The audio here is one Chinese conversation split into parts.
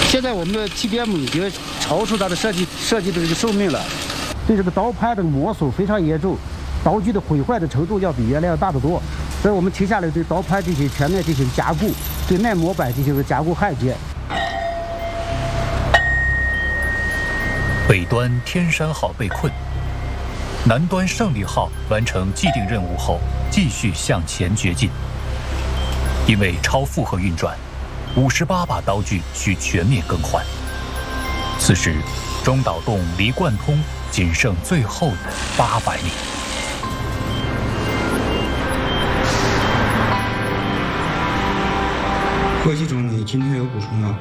现在我们的 TBM 已经超出它的设计的这个寿命了，对这个刀盘的磨损非常严重，刀具的毁坏的程度要比原来要大得多。所以我们停下来对刀盘进行全面进行加固，对耐磨板进行加固焊接。 北端天山号被困，南端胜利号完成既定任务后继续向前掘进。因为超负荷运转，58把刀具需全面更换。此时，中岛洞离贯通仅剩最后的800米。 贺系总，你今天有补充吗？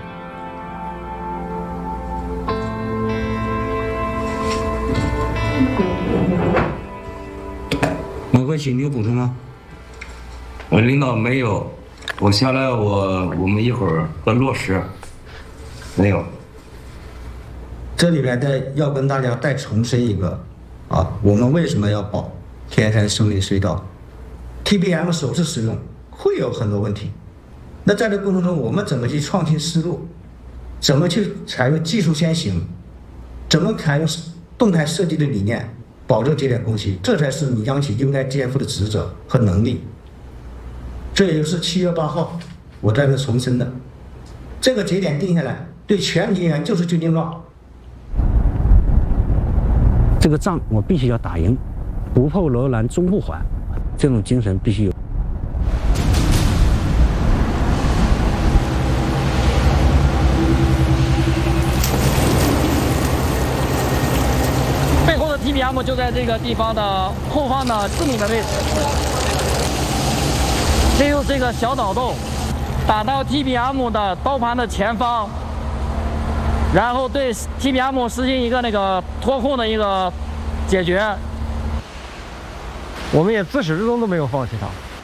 某贺系，你有补充吗？ 领导没有，我下来我们一会儿会落实。没有。 这里边要跟大家再重申一个啊，我们为什么要保天山胜利隧道 ？TBM 首次使用会有很多问题，那在这个过程中，我们怎么去创新思路？怎么去采用技术先行？怎么采用动态设计的理念，保证节点工期？这才是你央企应该肩负的职责和能力。这也就是7月8号我在这重申的，这个节点定下来，对全体人员就是军令状。 这个仗我必须要打赢，不破楼兰终不还，这种精神必须有。 背后的 TBM 就在这个地方的后方的4米的位置。利用这个小脑洞打到 TBM 的刀盘的前方，然后对 TBM 实行一个脱控的一个解决。 我们也自始至终都没有放弃它。